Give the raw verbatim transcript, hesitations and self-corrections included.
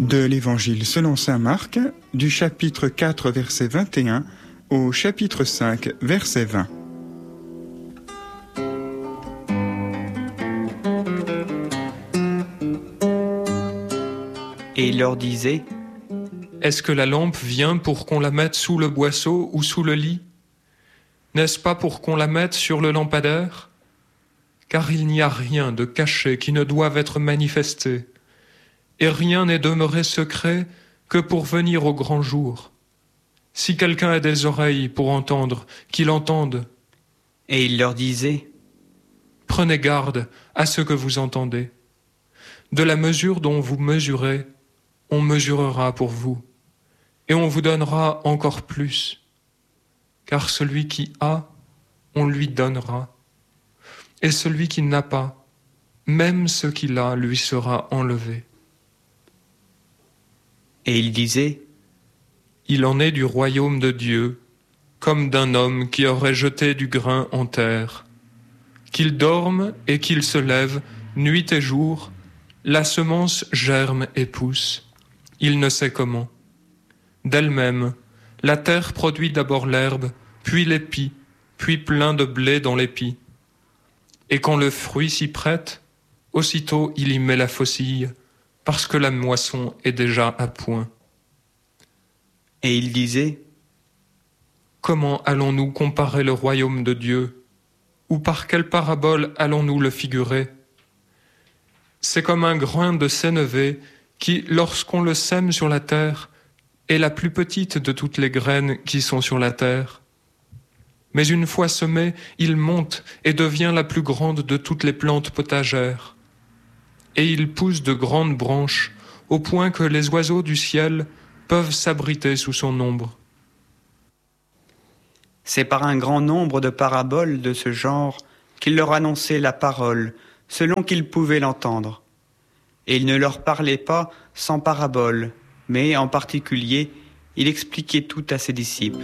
De l'Évangile selon saint Marc, du chapitre quatre, verset vingt et un, au chapitre cinq, verset vingt. Et il leur disait : Est-ce que la lampe vient pour qu'on la mette sous le boisseau ou sous le lit ? N'est-ce pas pour qu'on la mette sur le lampadaire ? Car il n'y a rien de caché qui ne doive être manifesté, et rien n'est demeuré secret que pour venir au grand jour. Si quelqu'un a des oreilles pour entendre, qu'il entende. Et il leur disait : Prenez garde à ce que vous entendez. De la mesure dont vous mesurez, on mesurera pour vous, et on vous donnera encore plus. Car celui qui a, on lui donnera, et celui qui n'a pas, même ce qu'il a lui sera enlevé. Et il disait : Il en est du royaume de Dieu, comme d'un homme qui aurait jeté du grain en terre. Qu'il dorme et qu'il se lève, nuit et jour, la semence germe et pousse. Il ne sait comment. D'elle-même, la terre produit d'abord l'herbe, puis l'épi, puis plein de blé dans l'épi. Et quand le fruit s'y prête, aussitôt il y met la faucille, parce que la moisson est déjà à point. Et il disait : Comment allons-nous comparer le royaume de Dieu ? Ou par quelle parabole allons-nous le figurer ? C'est comme un grain de sénévé qui, lorsqu'on le sème sur la terre, est la plus petite de toutes les graines qui sont sur la terre. Mais une fois semé, il monte et devient la plus grande de toutes les plantes potagères. Et il pousse de grandes branches, au point que les oiseaux du ciel peuvent s'abriter sous son ombre. C'est par un grand nombre de paraboles de ce genre qu'il leur annonçait la parole, selon qu'ils pouvaient l'entendre. Et il ne leur parlait pas sans paraboles, mais en particulier, il expliquait tout à ses disciples.